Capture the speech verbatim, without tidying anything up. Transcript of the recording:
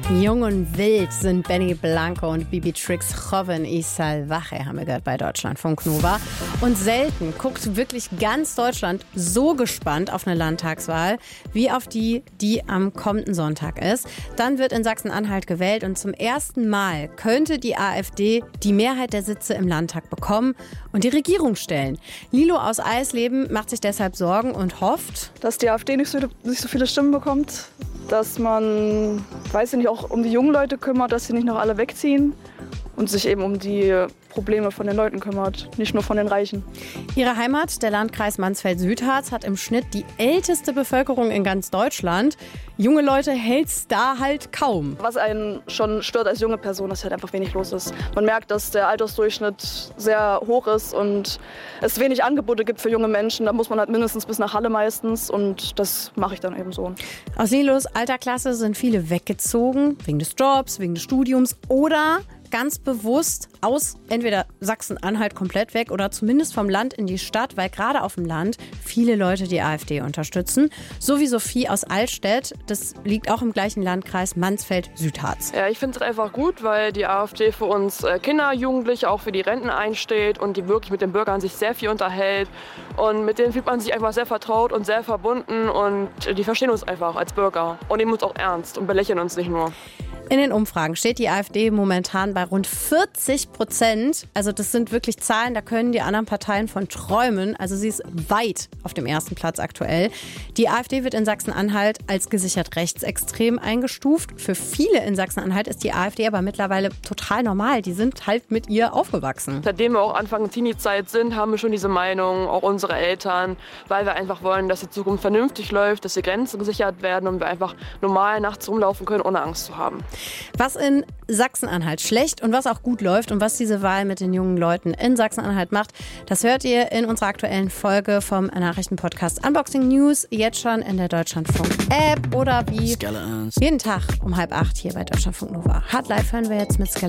Jung und wild sind Benny Blanco und Bibi Trix Joven y Salvaje, haben wir gehört bei Deutschlandfunk Nova. Und selten guckt wirklich ganz Deutschland so gespannt auf eine Landtagswahl, wie auf die, die am kommenden Sonntag ist. Dann wird in Sachsen-Anhalt gewählt und zum ersten Mal könnte die AfD die Mehrheit der Sitze im Landtag bekommen und die Regierung stellen. Lilo aus Eisleben macht sich deshalb Sorgen und hofft, dass die AfD nicht so, nicht so viele Stimmen bekommt, dass man, weiß ich nicht, auch um die jungen Leute kümmert, dass sie nicht noch alle wegziehen und sich eben um die Probleme von den Leuten kümmert, nicht nur von den Reichen. Ihre Heimat, der Landkreis Mansfeld-Südharz, hat im Schnitt die älteste Bevölkerung in ganz Deutschland. Junge Leute hält's da halt kaum. Was einen schon stört als junge Person, dass halt einfach wenig los ist. Man merkt, dass der Altersdurchschnitt sehr hoch ist und es wenig Angebote gibt für junge Menschen. Da muss man halt mindestens bis nach Halle meistens und das mache ich dann eben so. Aus Lilos alter Klasse sind viele weggezogen, wegen des Jobs, wegen des Studiums oder ganz bewusst aus entweder Sachsen-Anhalt komplett weg oder zumindest vom Land in die Stadt, weil gerade auf dem Land viele Leute die AfD unterstützen. So wie Sophie aus Altstedt, das liegt auch im gleichen Landkreis Mansfeld-Südharz. Ja, ich finde es einfach gut, weil die AfD für uns Kinder, Jugendliche, auch für die Renten einsteht und die wirklich mit den Bürgern sich sehr viel unterhält. Und mit denen fühlt man sich einfach sehr vertraut und sehr verbunden und die verstehen uns einfach als Bürger und nehmen uns auch ernst und belächeln uns nicht nur. In den Umfragen steht die AfD momentan bei rund vierzig Prozent. Also das sind wirklich Zahlen, da können die anderen Parteien von träumen. Also sie ist weit auf dem ersten Platz aktuell. Die AfD wird in Sachsen-Anhalt als gesichert rechtsextrem eingestuft. Für viele in Sachsen-Anhalt ist die AfD aber mittlerweile total normal. Die sind halt mit ihr aufgewachsen. Seitdem wir auch Anfang Teenie-Zeit sind, haben wir schon diese Meinung, auch unsere Eltern, weil wir einfach wollen, dass die Zukunft vernünftig läuft, dass die Grenzen gesichert werden und wir einfach normal nachts rumlaufen können, ohne Angst zu haben. Was in Sachsen-Anhalt schlecht und was auch gut läuft und was diese Wahl mit den jungen Leuten in Sachsen-Anhalt macht, das hört ihr in unserer aktuellen Folge vom Nachrichtenpodcast Unboxing News, jetzt schon in der Deutschlandfunk-App oder wie jeden Tag um halb acht hier bei Deutschlandfunk Nova. Hard Live hören wir jetzt mit Skeleton.